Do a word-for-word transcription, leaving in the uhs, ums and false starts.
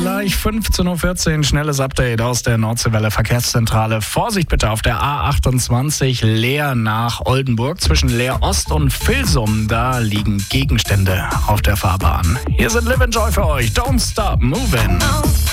Gleich fünfzehn Uhr vierzehn, schnelles Update aus der Nordseewelle Verkehrszentrale. Vorsicht bitte auf der A achtundzwanzig Leer nach Oldenburg. Zwischen Leer Ost und Vilsum, da liegen Gegenstände auf der Fahrbahn. Hier sind Live and Joy für euch. Don't stop moving.